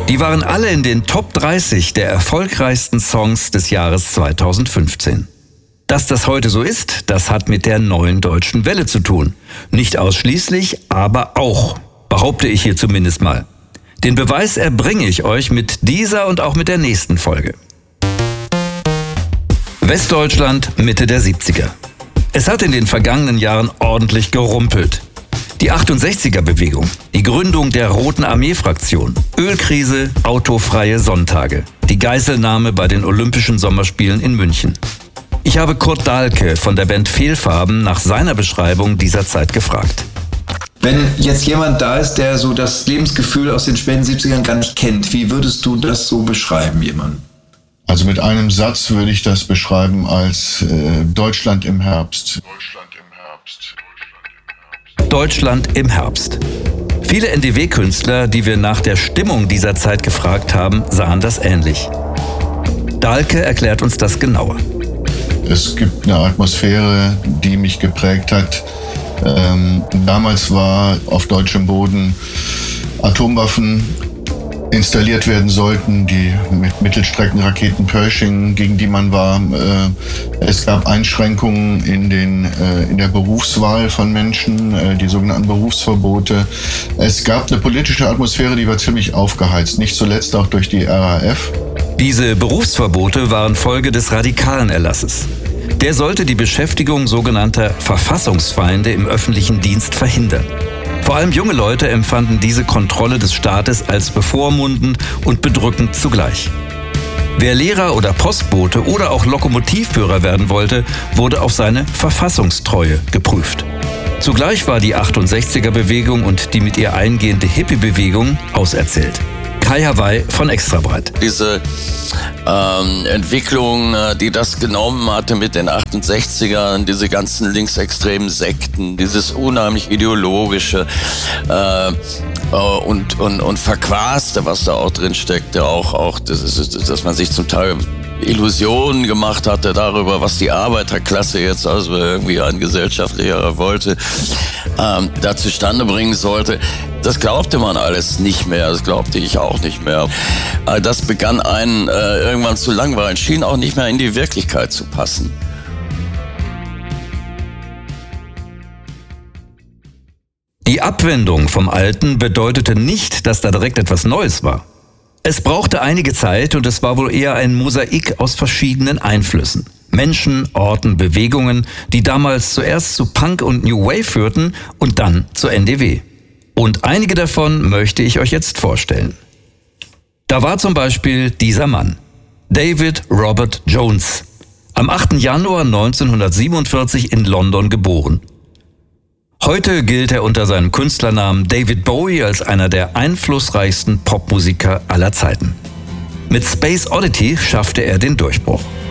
Die waren alle in den Top 30 der erfolgreichsten Songs des Jahres 2015. Dass das heute so ist, das hat mit der neuen deutschen Welle zu tun. Nicht ausschließlich, aber auch, behaupte ich hier zumindest mal. Den Beweis erbringe ich euch mit dieser und auch mit der nächsten Folge. Westdeutschland, Mitte der 70er. Es hat in den vergangenen Jahren ordentlich gerumpelt. Die 68er-Bewegung, die Gründung der Roten Armee-Fraktion, Ölkrise, autofreie Sonntage, die Geiselnahme bei den Olympischen Sommerspielen in München. Ich habe Kurt Dahlke von der Band Fehlfarben nach seiner Beschreibung dieser Zeit gefragt. Wenn jetzt jemand da ist, der so das Lebensgefühl aus den späten 70ern gar nicht kennt, wie würdest du das so beschreiben, jemanden? Also mit einem Satz würde ich das beschreiben als Deutschland im Herbst. Deutschland im Herbst. Viele NDW-Künstler, die wir nach der Stimmung dieser Zeit gefragt haben, sahen das ähnlich. Dahlke erklärt uns das genauer. Es gibt eine Atmosphäre, die mich geprägt hat. Damals war auf deutschem Boden Atomwaffen installiert werden sollten, die mit Mittelstreckenraketen Pershing, gegen die man war. Es gab Einschränkungen in der Berufswahl von Menschen, die sogenannten Berufsverbote. Es gab eine politische Atmosphäre, die war ziemlich aufgeheizt, nicht zuletzt auch durch die RAF. Diese Berufsverbote waren Folge des radikalen Erlasses. Der sollte die Beschäftigung sogenannter Verfassungsfeinde im öffentlichen Dienst verhindern. Vor allem junge Leute empfanden diese Kontrolle des Staates als bevormundend und bedrückend zugleich. Wer Lehrer oder Postbote oder auch Lokomotivführer werden wollte, wurde auf seine Verfassungstreue geprüft. Zugleich war die 68er-Bewegung und die mit ihr eingehende Hippie-Bewegung auserzählt. Kai Hawaii von Extrabreit. Diese Entwicklung, die das genommen hatte mit den 68ern, diese ganzen linksextremen Sekten, dieses unheimlich ideologische und Verquaste, was da auch drin steckte, auch dass man sich zum Teil Illusionen gemacht hatte darüber, was die Arbeiterklasse jetzt also irgendwie an gesellschaftlicher Revolte da zustande bringen sollte. Das glaubte man alles nicht mehr, das glaubte ich auch nicht mehr. Das begann einen irgendwann zu langweilen, schien auch nicht mehr in die Wirklichkeit zu passen. Die Abwendung vom Alten bedeutete nicht, dass da direkt etwas Neues war. Es brauchte einige Zeit und es war wohl eher ein Mosaik aus verschiedenen Einflüssen. Menschen, Orten, Bewegungen, die damals zuerst zu Punk und New Wave führten und dann zur NDW. Und einige davon möchte ich euch jetzt vorstellen. Da war zum Beispiel dieser Mann, David Robert Jones, am 8. Januar 1947 in London geboren. Heute gilt er unter seinem Künstlernamen David Bowie als einer der einflussreichsten Popmusiker aller Zeiten. Mit Space Oddity schaffte er den Durchbruch.